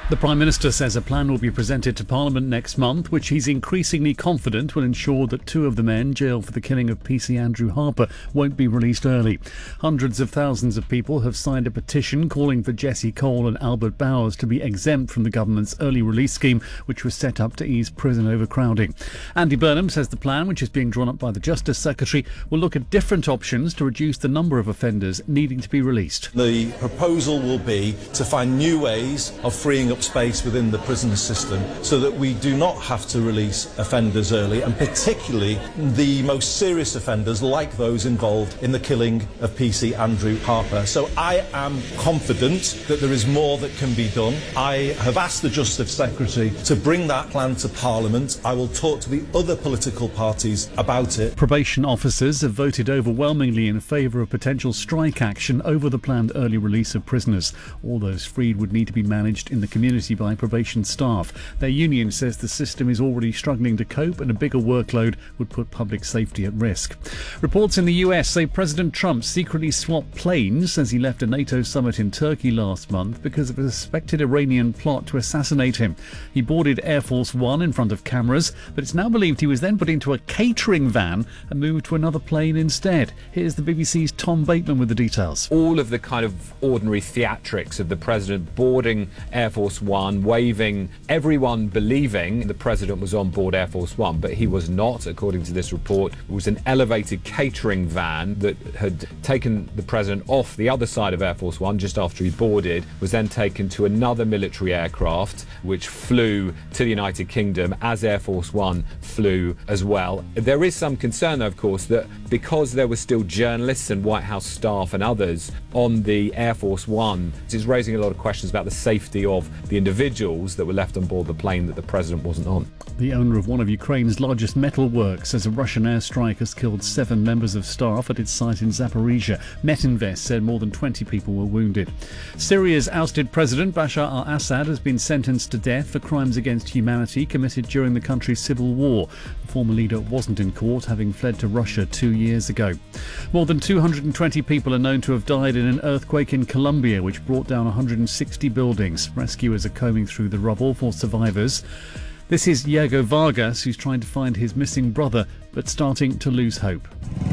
The Prime Minister says a plan will be presented to Parliament next month, which he's increasingly confident will ensure that two of the men jailed for the killing of PC Andrew Harper won't be released early. Hundreds of thousands of people have signed a petition calling for Jesse Cole and Albert Bowers to be exempt from the government's early release scheme, which was set up to ease prison overcrowding. Andy Burnham says the plan, which is being drawn up by the Justice Secretary, will look at different options to reduce the number of offenders needing to be released. The proposal will be to find new ways of freeing up space within the prison system so that we do not have to release offenders early, and particularly the most serious offenders like those involved in the killing of PC Andrew Harper. So I am confident that there is more that can be done. I have asked the Justice Secretary to bring that plan to Parliament. I will talk to the other political parties about it. Probation officers have voted overwhelmingly in favour of potential strike action over the planned early release of prisoners. All those freed would need to be managed in the community by probation staff. Their union says the system is already struggling to cope and a bigger workload would put public safety at risk. Reports in the US say President Trump secretly swapped planes as he left a NATO summit in Turkey last month because of a suspected Iranian plot to assassinate him. He boarded Air Force One in front of cameras, but it's now believed he was then put into a catering van and moved to another plane instead. Here's the BBC's Tom Bateman with the details. All of the kind of ordinary theatrics of the president boarding Air Force One, waving, everyone believing the president was on board Air Force One, but he was not, according to this report. It was an elevated catering van that had taken the president off the other side of Air Force One just after he boarded, was then taken to another military aircraft which flew to the United Kingdom as Air Force One flew as well. There is some concern, though, of course, that because there were still journalists and White House staff and others on the Air Force One, it's raising a lot of questions about the safety of the individuals that were left on board the plane that the president wasn't on. The owner of one of Ukraine's largest metal works says a Russian airstrike has killed 7 members of staff at its site in Zaporizhia. Metinvest said more than 20 people were wounded. Syria's ousted president Bashar al-Assad has been sentenced to death for crimes against humanity committed during the country's civil war. The former leader wasn't in court, having fled to Russia 2 years ago. More than 220 people are known to have died in an earthquake in Colombia, which brought down 160 buildings. Rescuers are combing through the rubble for survivors. This is Diego Vargas, who's trying to find his missing brother, but starting to lose hope.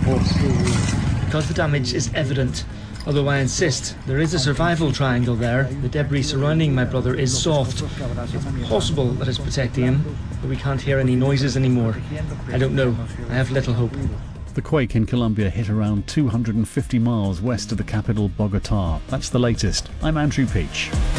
Because the damage is evident, although I insist there is a survival triangle there. The debris surrounding my brother is soft. It's possible that it's protecting him, but we can't hear any noises anymore. I don't know. I have little hope. The quake in Colombia hit around 250 miles west of the capital, Bogotá. That's the latest. I'm Andrew Peach.